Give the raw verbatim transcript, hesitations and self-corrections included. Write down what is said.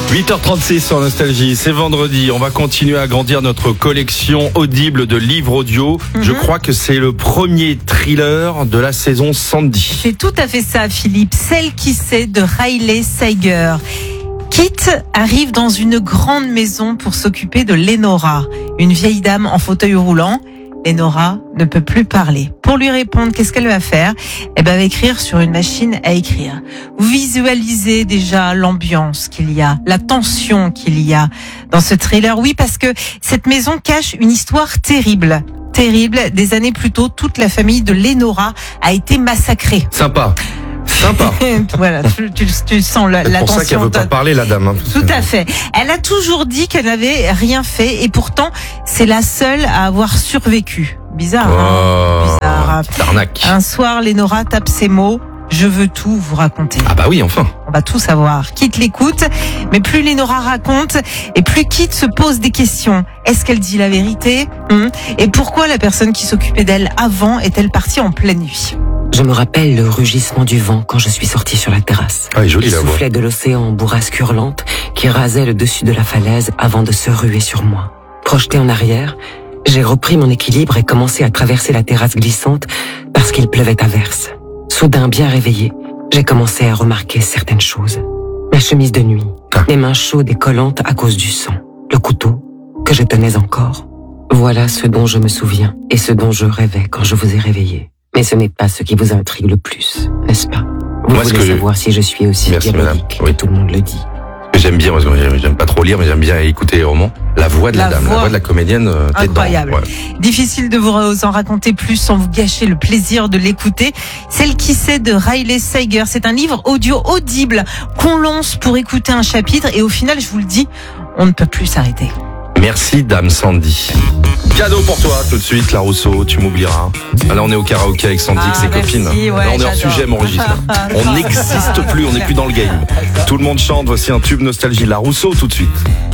huit heures trente-six sur Nostalgie, c'est vendredi. On va continuer à agrandir notre collection audible de livres audio. Mm-hmm. Je crois que c'est le premier thriller de la saison Sandy. C'est tout à fait ça, Philippe. Celle qui sait de Riley Sager. Kit arrive dans une grande maison pour s'occuper de Lenora, une vieille dame en fauteuil roulant. Lenora ne peut plus parler. Pour lui répondre, qu'est-ce qu'elle va faire ? Elle va écrire sur une machine à écrire. Vous visualisez déjà l'ambiance qu'il y a, la tension qu'il y a dans ce thriller. Oui, parce que cette maison cache une histoire terrible. Terrible. Des années plus tôt, toute la famille de Lenora a été massacrée. Sympa. Sympa. Voilà, tu, tu, tu sens la, la tension. C'est pour ça qu'elle veut pas parler, la dame. Hein, tout à fait. Elle a toujours dit qu'elle n'avait rien fait et pourtant, c'est la seule à avoir survécu. Bizarre, oh, hein Bizarre. Arnaque. Un soir, Lenora tape ces mots. Je veux tout vous raconter. Ah bah oui, enfin. On va tout savoir. Kit l'écoute, mais plus Lenora raconte, et plus Kit se pose des questions. Est-ce qu'elle dit la vérité ? hum Et pourquoi la personne qui s'occupait d'elle avant est-elle partie en pleine nuit ? Je me rappelle le rugissement du vent quand je suis sortie sur la terrasse. Ah, joli, Il la soufflait de l'océan en bourrasque hurlante qui rasait le dessus de la falaise avant de se ruer sur moi. Projetée en arrière, j'ai repris mon équilibre et commencé à traverser la terrasse glissante parce qu'il pleuvait à verse. Soudain, bien réveillée, j'ai commencé à remarquer certaines choses. Ma chemise de nuit, ah. les mains chaudes et collantes à cause du sang, le couteau que je tenais encore. Voilà ce dont je me souviens et ce dont je rêvais quand je vous ai réveillé. Mais ce n'est pas ce qui vous intrigue le plus, n'est-ce pas ? Vous moi, voulez que savoir je... si je suis aussi Merci, diabolique, oui. tout le monde le dit. J'aime bien, parce que j'aime pas trop lire, mais j'aime bien écouter les romans. La voix de la, la dame, voix. la voix de la comédienne, euh, incroyable. Ouais. Difficile de vous en raconter plus sans vous gâcher le plaisir de l'écouter. Celle qui sait de Riley Sager, c'est un livre audio audible qu'on lance pour écouter un chapitre et au final, je vous le dis, on ne peut plus s'arrêter. Merci Dame Sandy. Cadeau pour toi tout de suite, La Rousseau, tu m'oublieras. Là on est au karaoké avec Sandy, ah, avec ses merci, copines. Ouais, Là on est hors sujet mon registre. On n'existe plus, on n'est plus dans le game. Tout le monde chante, voici un tube nostalgie, La Rousseau tout de suite.